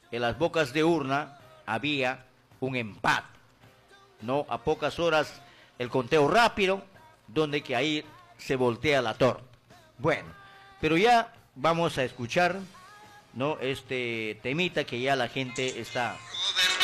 en las bocas de urna había un empate, ¿no? A pocas horas el conteo rápido, donde que ahí se voltea la torta. Bueno, pero ya vamos a escuchar, ¿no? Este temita que ya la gente está